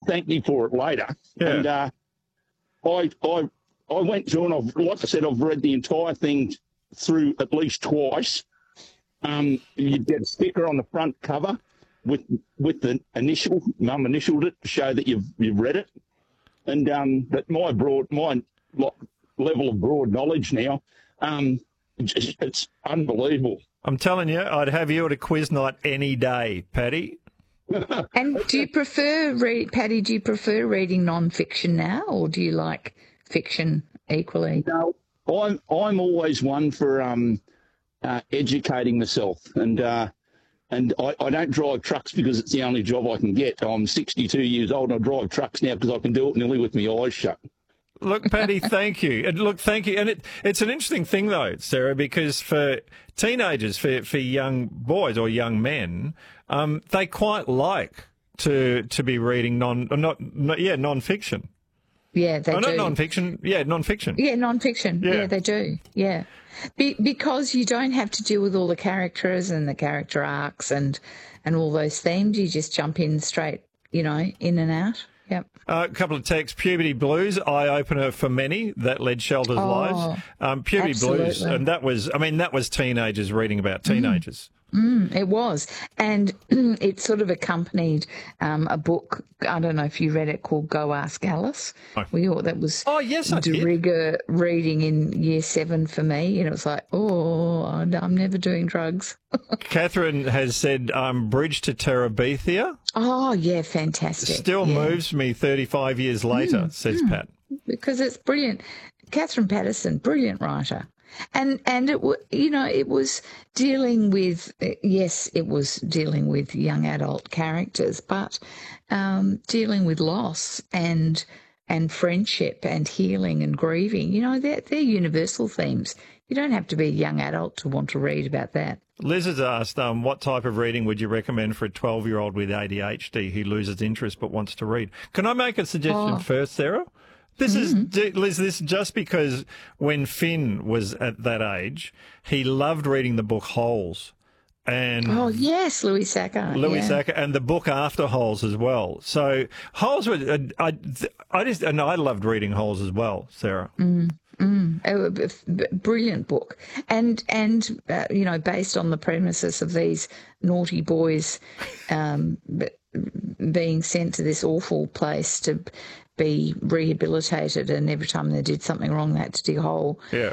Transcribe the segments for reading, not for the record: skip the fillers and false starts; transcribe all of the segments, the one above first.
thank me for it later. Yeah. And I went through, and like I said, I've read the entire thing through at least twice. You get a sticker on the front cover with the initial. Mum initialed it to show that you've read it. And but my level of broad knowledge now, it's unbelievable. I'm telling you, I'd have you at a quiz night any day, Paddy. And do you prefer Paddy? Do you prefer reading non-fiction now, or do you like fiction equally? No, I'm always one for educating myself, and I don't drive trucks because it's the only job I can get. I'm 62 years old and I drive trucks now because I can do it nearly with my eyes shut. Look, Paddy, thank you. And look, thank you. And it's an interesting thing, though, Sarah, because for teenagers, for young boys or young men, they quite like to be reading non-fiction. Yeah, they do. Not non-fiction. Yeah, non-fiction. Yeah, non-fiction. Yeah, they do. Yeah. Because you don't have to deal with all the characters and the character arcs and all those themes. You just jump in straight, in and out. Yep. A couple of texts. Puberty Blues, eye-opener for many that led shelters' lives. Puberty absolutely. Blues, and that was teenagers reading about teenagers. It was. And it sort of accompanied a book, I don't know if you read it, called Go Ask Alice. Oh. We thought that was yes, I de rigueur reading in year 7 for me. And it was like, I'm never doing drugs. Catherine has said Bridge to Terabithia. Oh, yeah, fantastic. Still moves me 35 years later, says Pat. Because it's brilliant. Catherine Patterson, brilliant writer. And it was dealing with, yes, it was dealing with young adult characters, but dealing with loss and friendship and healing and grieving. They're universal themes. You don't have to be a young adult to want to read about that. Liz has asked, what type of reading would you recommend for a 12-year-old with ADHD who loses interest but wants to read? Can I make a suggestion first, Sarah? This is, Liz, this is just because when Finn was at that age, he loved reading the book Holes. And yes, Louis Sacco. Sacco, and the book after Holes as well. So Holes was, I loved reading Holes as well, Sarah. A brilliant book, and based on the premises of these naughty boys being sent to this awful place to be rehabilitated, and every time they did something wrong, they had to dig a hole. Yeah.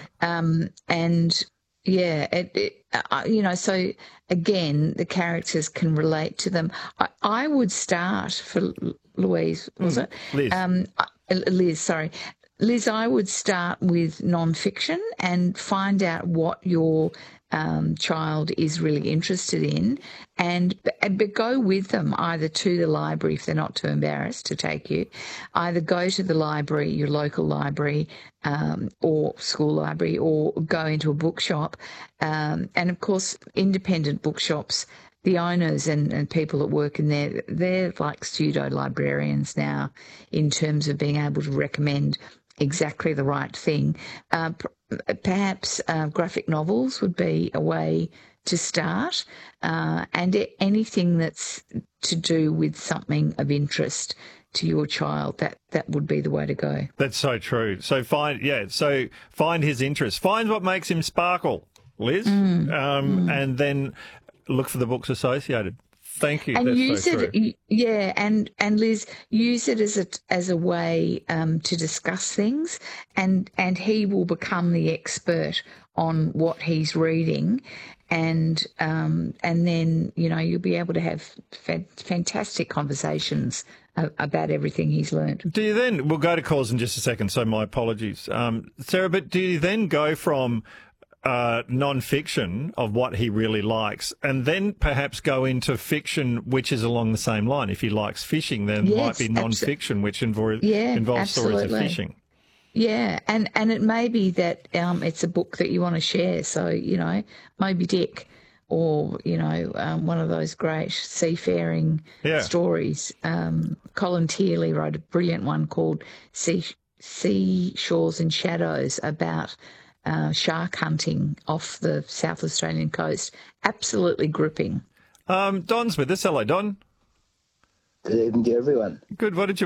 So again, the characters can relate to them. I would start for Louise, was it? Liz. Liz, sorry. Liz, I would start with non-fiction and find out what your child is really interested in, but go with them either to the library if they're not too embarrassed to take you. Either go to the library, your local library, or school library, or go into a bookshop. And of course, independent bookshops, the owners and people that work in there, they're like pseudo librarians now in terms of being able to recommend exactly the right thing. Perhaps graphic novels would be a way to start, and anything that's to do with something of interest to your child, that would be the way to go. That's so true. So find his interest. Find what makes him sparkle, Liz, and then look for the books associated. Thank you. And that's use so it, true. yeah. And Liz, use it as a way to discuss things, and he will become the expert on what he's reading, and then you'll be able to have fantastic conversations about everything he's learned. Do you then? We'll go to calls in just a second. So my apologies, Sarah. But do you then go from non-fiction of what he really likes, and then perhaps go into fiction, which is along the same line? If he likes fishing, then it might be non-fiction, which involves stories of fishing. Yeah, and it may be that it's a book that you want to share. So, Moby Dick, or, one of those great seafaring stories. Colin Tearley wrote a brilliant one called Sea Shores and Shadows about shark hunting off the South Australian coast. Absolutely gripping. Don's with us. Hello, Don. Good evening to everyone. Good. What did you